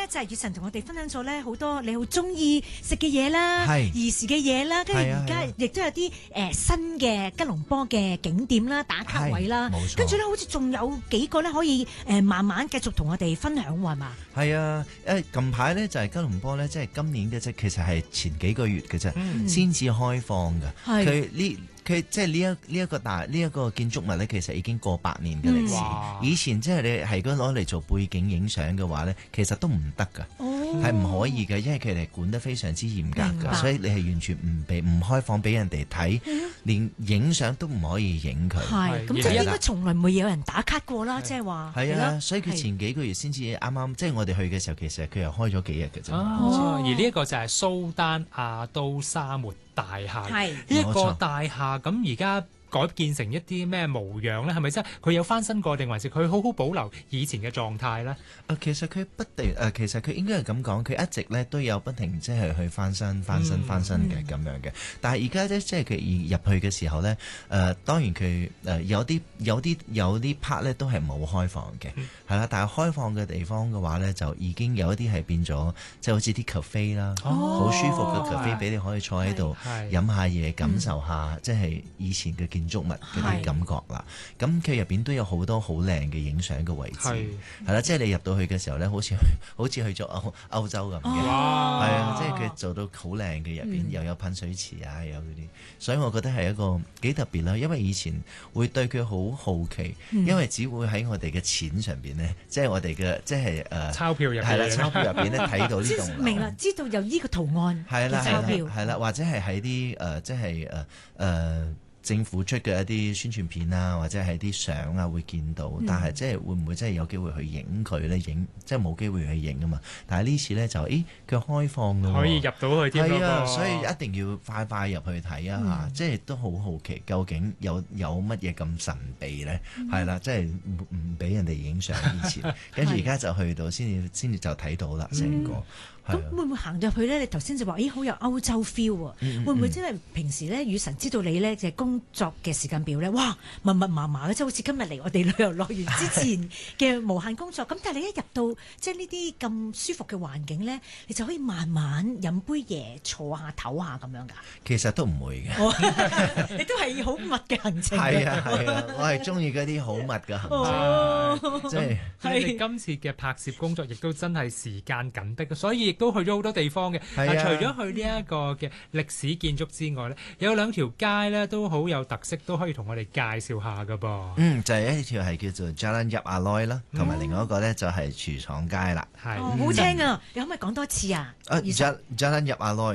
就係雨辰同我哋分享咗咧好多你好中意食嘅嘢啦，兒時嘅嘢啦，跟住而家亦都有啲新嘅吉隆坡嘅景點啦、打卡位啦，跟住咧好似仲有幾個咧可以慢慢繼續同我哋分享喎，係嘛？ 係啊，近排咧就係吉隆坡咧，即係今年嘅啫，其實係前幾個月嘅啫，先至開放嘅。佢即係呢一個建築物咧，其實已經過百年嘅歷史。以前即係你係如果攞嚟做背景影相嘅話咧，其實都唔得㗎，係唔可以嘅，因為佢哋管得非常之嚴格㗎，所以你係完全唔開放俾人哋睇，連影相都唔可以影佢。 係咁，即係應該從來未有人打卡過啦，即係話係啊，所以佢前幾個月先至啱啱，即係我哋去嘅時候，其實佢又開咗幾日嘅啫。 而呢一個就係蘇丹亞都沙末大廈，呢一個大廈咁而家改建成一啲咩模樣咧？係咪真係佢有翻新過，定還是佢好好保留以前嘅狀態咧？ 其實佢其實佢應該係咁講，佢一直咧都有不停即係去翻新嘅咁樣嘅。但係而家咧，即係佢入去嘅時候咧，當然佢有啲 part 咧都係冇開放嘅，係啦。但係開放嘅地方嘅話咧，就已經有一啲係變咗，即係好似啲 cafe 啦，好舒服嘅 cafe 俾你可以坐喺度飲下嘢，感受下即係以前嘅建築物嗰啲感覺啦。咁佢入邊都有好多好靚嘅影相嘅位置，係啦，即係你入到去嘅時候咧，好似去咗歐洲咁嘅，係啊，即係佢做到好靚嘅，入邊又有噴水池啊，有嗰啲，所以我覺得係一個幾特別啦。因為以前會對佢好好奇，因為只會喺我哋嘅錢上邊咧，即係我哋嘅即係鈔票入邊， 係啦，鈔票入邊咧睇到呢棟樓， 明啦，知道有呢個圖案嘅鈔票， 係啦，或者係喺啲即係政府出嘅一啲宣傳片啊，或者係啲相啊會見到，但係即係會唔會真係有機會去影佢咧？即係冇機會去影啊嘛。但係呢次咧就佢開放㗎喎， 可以入到去添。 係啊，所以一定要快入去睇啊！即係都好好奇，究竟有乜嘢咁神秘咧？係啦，即係唔俾人哋影相以前，跟住而家就去到先至就睇到啦，成個。 咁會唔會行入去咧？你頭先就話，好有歐洲 feel 喎。會唔會因為平時咧，雨辰知道你咧嘅工作嘅時間表咧，哇密麻麻嘅，即係好似今日嚟我哋旅遊樂園之前嘅無限工作。咁但係你一入到即係呢啲咁舒服嘅環境咧，你就可以慢慢飲杯嘢，坐下唞下咁樣㗎。 其實都唔會嘅， 你都係好密嘅行程。 係啊，我係中意嗰啲好密嘅行程，即係你今次嘅拍攝工作亦都真係時間緊迫，所以亦都去咗好多地方嘅。除咗去呢一個嘅歷史建築之外咧，有兩條街咧都好有特色，都可以同我哋介紹下噶噃。 就係一條係叫做 Jalan Yap Aloi 啦，同埋另外一個咧就係廚廠街啦。 好聽啊！你可唔可以講多次啊 ？Jalan Yap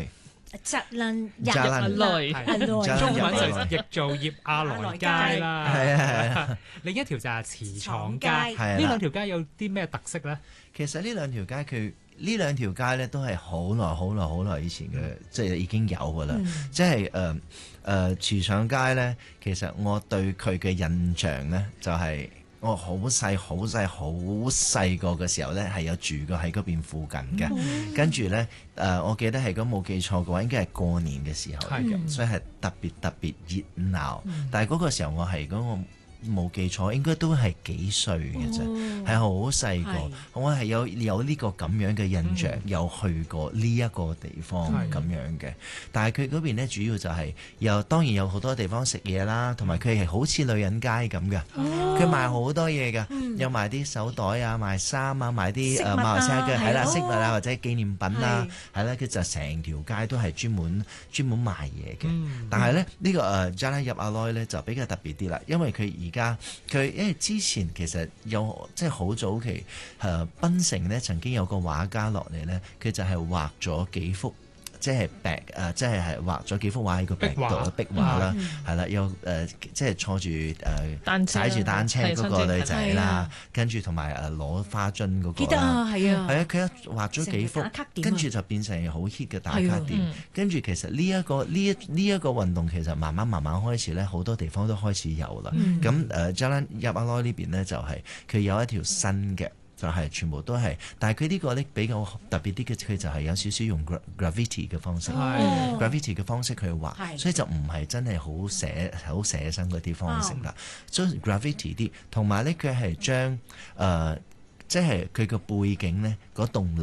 Aloi。Jalan Yap Aloi，中文就譯做葉亞來街啦。係。另一條就係祠廠街。呢兩條街有啲咩特色咧？ 其實呢兩條街咧都係好耐以前嘅，即係已經有噶啦。即係祠廠街咧，其實我對佢嘅印象咧，就係我好細個嘅時候咧，係有住過喺嗰邊附近嘅。跟住咧，我記得係咁冇記錯嘅話，應該係過年嘅時候嚟嘅，所以係特別熱鬧。但係嗰個時候我係冇記錯，應該都係幾歲嘅啫，係好細個。我係有呢個咁樣嘅印象，有去過呢一個地方咁樣嘅。但係佢嗰邊呢，主要就係當然有好多地方食嘢啦，同埋佢係好似女人街咁嘅。佢賣好多嘢㗎，有賣啲手袋啊，賣衫啊，賣啲馬來西亞嘅係啦飾物啊，或者紀念品啦，係啦，佢就成條街都係專門賣嘢嘅。但係咧呢個Jalan Yap Aloi咧就比較特別啲啦，因為因為之前其實有即係好早期檳城咧曾經有個畫家落嚟咧，佢就係畫咗幾幅。即係即係畫咗幾幅畫喺個壁度壁畫啦，係啦，有即係坐住踩住單車嗰個女仔啦，跟住同埋攞花樽嗰個，記得啊，係啊，佢一畫咗幾幅，跟住就變成好 hit 嘅打卡點。跟住其實呢一個運動其實慢慢開始咧，好多地方都開始有啦。咁Jalan Yap Aloi呢邊咧就係佢有一條新嘅。就係全部都係，但係佢呢個咧比較特別啲嘅，佢就係有少少用 graffiti 嘅方式，graffiti 嘅方式去畫，所以就唔係真係好寫生嗰啲方式啦。所以 graffiti 啲，同埋咧佢係將即係佢個背景咧嗰棟